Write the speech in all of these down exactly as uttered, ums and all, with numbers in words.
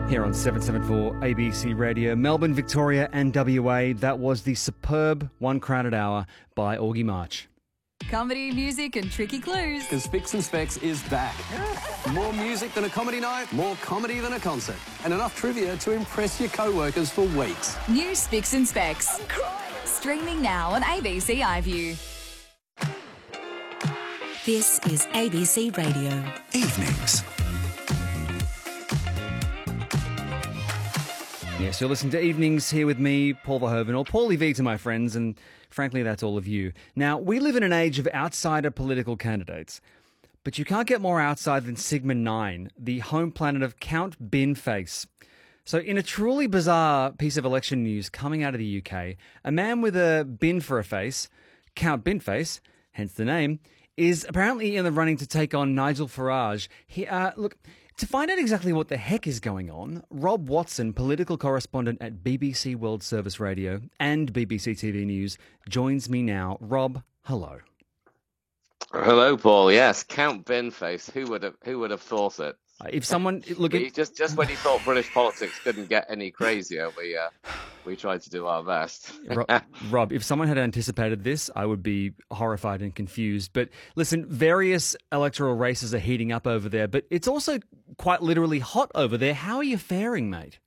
Here on seven seventy-four A B C Radio, Melbourne, Victoria and W A, that was the superb One Crowded Hour by Augie March. Comedy, music and tricky clues. Because Spicks and Specs is back. More music than a comedy night, more comedy than a concert, and enough trivia to impress your co-workers for weeks. New Spicks and Specs. Streaming now on A B C iView. This is A B C Radio. Evenings. Yes, you're listening to Evenings here with me, Paul Verhoeven, or Paulie V to my friends, and frankly, that's all of you. Now, we live in an age of outsider political candidates, but you can't get more outside than Sigma nine, the home planet of Count Binface. So in a truly bizarre piece of election news coming out of the U K, a man with a bin for a face, Count Binface, hence the name, is apparently in the running to take on Nigel Farage. He, uh, look... To find out exactly what the heck is going on, Rob Watson, political correspondent at B B C World Service Radio and B B C T V News, joins me now. Rob, hello. Hello, Paul. Yes, Count Binface. Who would have? Who would have thought it? Uh, if someone look at just just when you thought British politics couldn't get any crazier, we uh, we tried to do our best. Rob, Rob, if someone had anticipated this, I would be horrified and confused. But listen, various electoral races are heating up over there, but it's also quite literally hot over there. How are you faring, mate?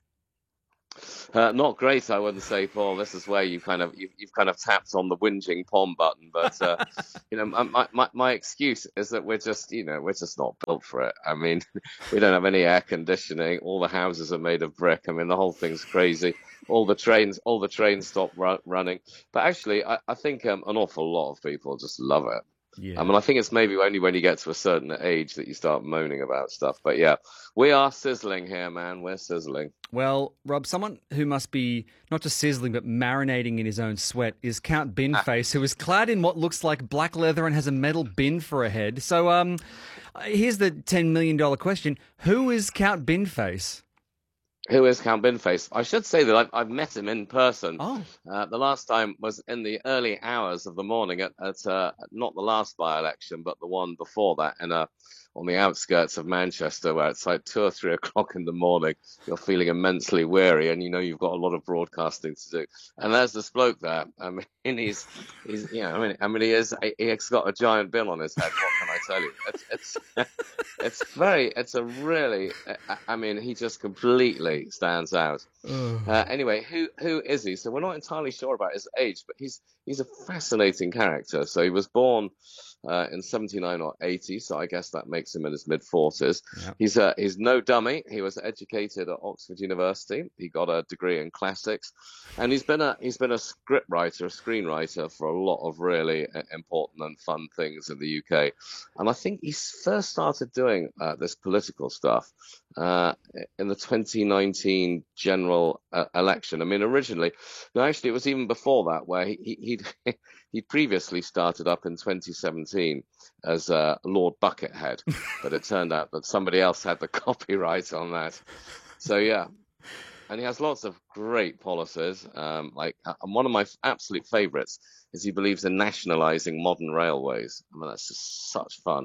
Uh, not great, I wouldn't say, Paul. This is where you kind of you've, you've kind of tapped on the whinging pom button. But uh, you know, my, my my excuse is that we're just you know we're just not built for it. I mean, we don't have any air conditioning. All the houses are made of brick. I mean, the whole thing's crazy. All the trains, all the trains stop ru- running. But actually, I, I think um, an awful lot of people just love it. Yeah. I mean, I think it's maybe only when you get to a certain age that you start moaning about stuff. But yeah, we are sizzling here, man. We're sizzling. Well, Rob, someone who must be not just sizzling but marinating in his own sweat is Count Binface, who is clad in what looks like black leather and has a metal bin for a head. So um, here's the ten million dollars question. Who is Count Binface? Who is Count Binface? I should say that I've, I've met him in person. Oh. Uh, the last time was in the early hours of the morning at, at uh, not the last by-election, but the one before that, in a, on the outskirts of Manchester, where it's like two or three o'clock in the morning. You're feeling immensely weary, and you know you've got a lot of broadcasting to do. And there's this bloke there. I mean, he's, he's you know, I mean, I mean, he is, he's got a giant bin on his head. What can I tell you? It's, it's, it's very, it's a really, I mean, he just completely stands out. Uh, anyway, who who is he? So we're not entirely sure about his age, but he's he's a fascinating character. So he was born uh, in seventy-nine or eighty, so I guess that makes him in his mid forties. Yep. He's uh, he's no dummy. He was educated at Oxford University. He got a degree in classics, and he's been a he's been a script writer, a screenwriter for a lot of really important and fun things in the U K. And I think he first started doing uh, this political stuff uh, in the twenty nineteen general uh, election. I mean, originally, no, actually, it was even before that, where he, he, he'd he'd previously started up in twenty seventeen as uh, Lord Buckethead, but it turned out that somebody else had the copyright on that. So yeah, and he has lots of great policies. Um, like, and one of my absolute favourites is he believes in nationalising modern railways. I mean, that's just such fun.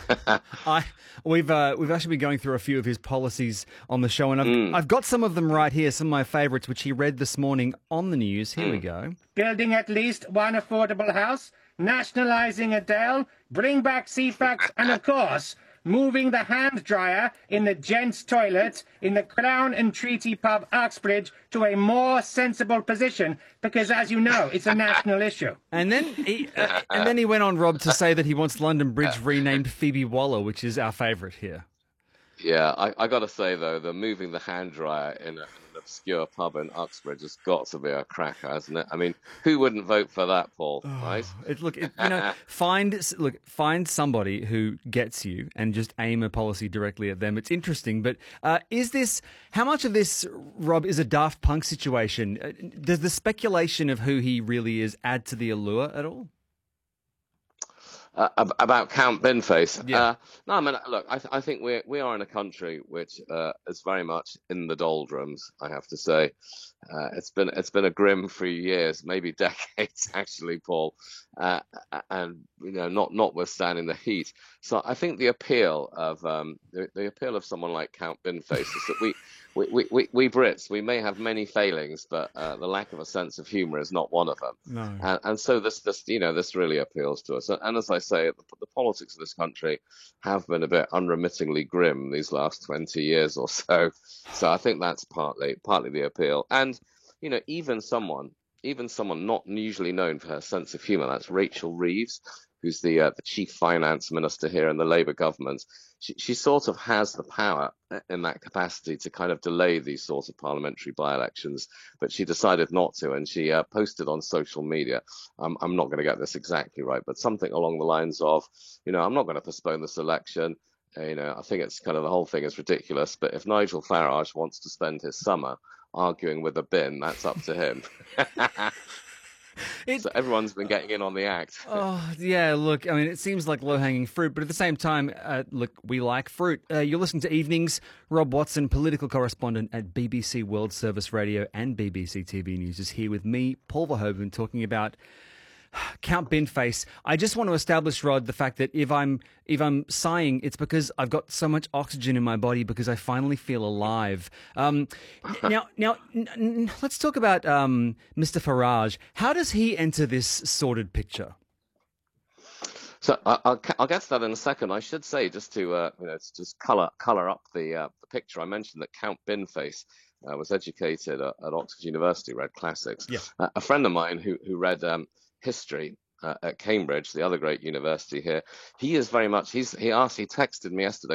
I we've uh, we've actually been going through a few of his policies on the show, and I've mm. I've got some of them right here. Some of my favourites, which he read this morning on the news. Here mm. we go. Building at least one affordable house, nationalising Adele, bring back C FAX, and of course, moving the hand dryer in the gents' toilet in the Crown and Treaty pub Uxbridge to a more sensible position, because, as you know, it's a national issue. And then he, uh, and then he went on, Rob, to say that he wants London Bridge renamed Phoebe Waller, which is our favourite here. Yeah, I, I got to say, though, the moving the hand dryer in, a, in an obscure pub in Uxbridge has got to be a cracker, hasn't it? I mean, who wouldn't vote for that, Paul? Oh, right? It, look, it, you know, find look, find somebody who gets you and just aim a policy directly at them. It's interesting, but uh, is this how much of this, Rob, is a Daft Punk situation? Uh, does the speculation of who he really is add to the allure at all? Uh, about Count Binface. Yeah. Uh, no, I mean, look, I, th- I think we we are in a country which uh, is very much in the doldrums. I have to say, uh, it's been it's been a grim few years, maybe decades, actually, Paul, uh, and you know, not notwithstanding the heat. So I think the appeal of um, the, the appeal of someone like Count Binface is that we we, we, we, we Brits, we may have many failings, but uh, the lack of a sense of humour is not one of them. No. And, and so this, this, you know, this really appeals to us. And, and as I say, the, the politics of this country have been a bit unremittingly grim these last twenty years or so. So I think that's partly, partly the appeal. And, you know, even someone, even someone not usually known for her sense of humour, that's Rachel Reeves, who's the uh, the chief finance minister here in the Labour government. She, she sort of has the power in that capacity to kind of delay these sorts of parliamentary by-elections, but she decided not to, and she uh, posted on social media, um, I'm not going to get this exactly right, but something along the lines of, you know, I'm not going to postpone this election. Uh, you know, I think it's kind of, the whole thing is ridiculous, but if Nigel Farage wants to spend his summer arguing with a bin, that's up to him. It, so everyone's been getting in on the act. Oh, yeah, look, I mean, it seems like low-hanging fruit, but at the same time, uh, look, we like fruit. Uh, you're listening to Evenings. Rob Watson, political correspondent at B B C World Service Radio and B B C T V News, is here with me, Paul Verhoeven, talking about Count Binface. I just want to establish, Rod, the fact that if I'm if I'm sighing, it's because I've got so much oxygen in my body because I finally feel alive. Um, now, now n- n- let's talk about um, Mister Farage. How does he enter this sordid picture? So I, I'll, I'll get to that in a second. I should say, just to uh, you know, to just colour colour up the uh, the picture. I mentioned that Count Binface uh, was educated at, at Oxford University, read classics. Yeah. Uh, a friend of mine who who read um, history uh, at Cambridge, the other great university here, he is very much. He's he asked. He texted me yesterday